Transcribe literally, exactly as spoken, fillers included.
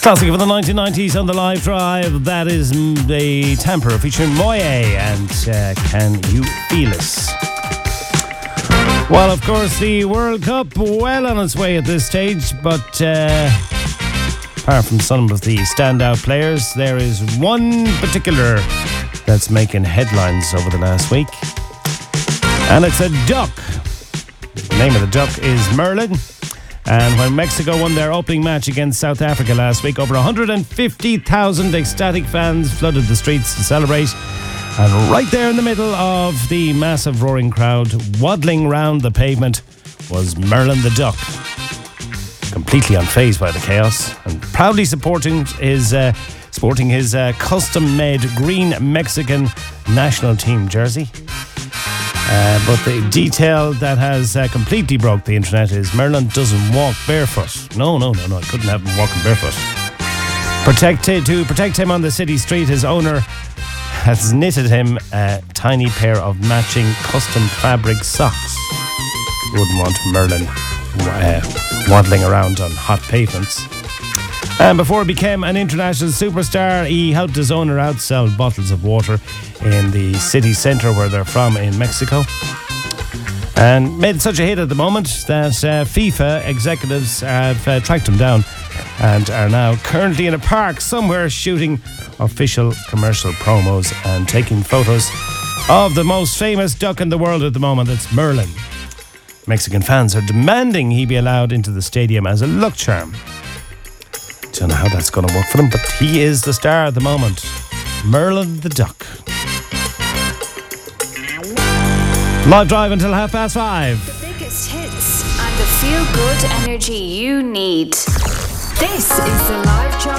Classic of the nineteen nineties on the live drive. That is the Tamper featuring Moye and uh, Can You Feel Us? Well, of course, the World Cup well on its way at this stage, but uh, apart from some of the standout players, there is one particular that's making headlines over the last week, and it's a duck. The name of the duck is Merlin. And when Mexico won their opening match against South Africa last week, over one hundred fifty thousand ecstatic fans flooded the streets to celebrate. And right there in the middle of the massive roaring crowd, waddling round the pavement, was Merlin the duck. Completely unfazed by the chaos and proudly supporting his, uh, sporting his uh, custom-made green Mexican national team jersey. Uh, but the detail that has uh, completely broke the internet is Merlin doesn't walk barefoot. No, no, no, no. I couldn't have him walking barefoot. Protect, to protect him on the city street, his owner has knitted him a tiny pair of matching custom fabric socks. Wouldn't want Merlin uh, waddling around on hot pavements. And before he became an international superstar, he helped his owner outsell bottles of water in the city centre where they're from in Mexico. And made such a hit at the moment that uh, FIFA executives have uh, tracked him down and are now currently in a park somewhere shooting official commercial promos and taking photos of the most famous duck in the world at the moment. That's Merlin. Mexican fans are demanding he be allowed into the stadium as a luck charm. Don't know how that's going to work for them, but he is the star at the moment. Merlin the duck. Live drive until half past five. The biggest hits and the feel-good energy you need. This is the Live Drive.